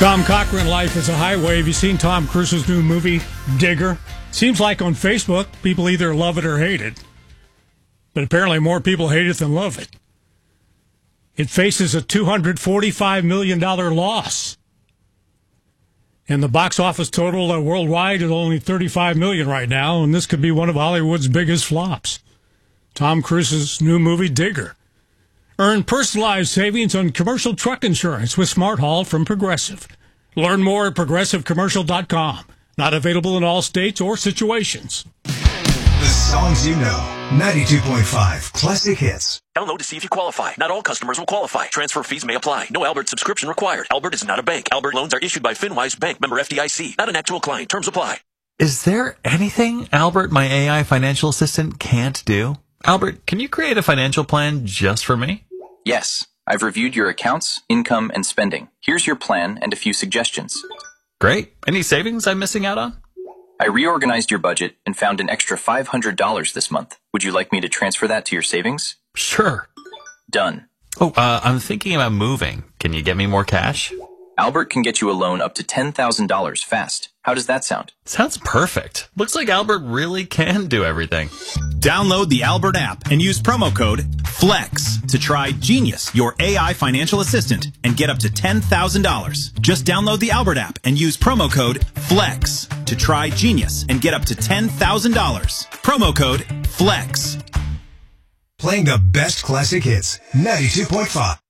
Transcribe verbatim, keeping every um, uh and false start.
Tom Cochran, Life is a Highway. Have you seen Tom Cruise's new movie, Digger? Seems like on Facebook, people either love it or hate it. But apparently more people hate it than love it. It faces a two hundred forty-five million dollars loss. And the box office total uh, worldwide is only thirty-five million dollars right now, and this could be one of Hollywood's biggest flops. Tom Cruise's new movie, Digger. Earn personalized savings on commercial truck insurance with Smart Haul from Progressive. Learn more at progressive commercial dot com. Not available in all states or situations. The songs you know. ninety-two point five Classic Hits. Download to see if you qualify. Not all customers will qualify. Transfer fees may apply. No Albert subscription required. Albert is not a bank. Albert loans are issued by FinWise Bank, member F D I C. Not an actual client. Terms apply. Is there anything Albert, my A I financial assistant, can't do? Albert, can you create a financial plan just for me? Yes. I've reviewed your accounts, income, and spending. Here's your plan and a few suggestions. Great. Any savings I'm missing out on? I reorganized your budget and found an extra five hundred dollars this month. Would you like me to transfer that to your savings? Sure. Done. Oh, uh, I'm thinking about moving. Can you get me more cash? Albert can get you a loan up to ten thousand dollars fast. How does that sound? Sounds perfect. Looks like Albert really can do everything. Download the Albert app and use promo code FLEX to try Genius, your A I financial assistant, and get up to ten thousand dollars. Just download the Albert app and use promo code FLEX to try Genius and get up to ten thousand dollars. Promo code FLEX. Playing the best classic hits. ninety-two point five